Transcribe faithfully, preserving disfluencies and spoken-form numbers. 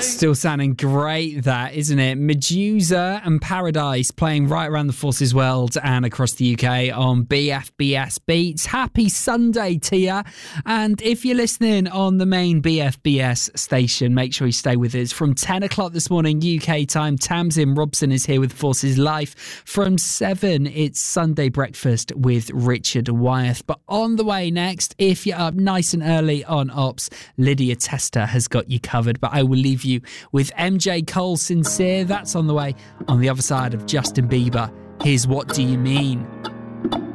Still sounding great, that, isn't it? Medusa and Paradise playing right around the Forces world and across the U K on B F B S Beats. Happy Sunday to you. And if you're listening on the main B F B S station, make sure you stay with us. From ten o'clock this morning, U K time, Tamsin Robson is here with Forces Life. From seven, it's Sunday Breakfast with Richard Wyeth. But on the way next, if you're up nice and early on Ops, Lydia Tester has got you covered. But I will leave you with M J Cole Sincere. That's on the way on the other side of Justin Bieber. Here's What Do You Mean?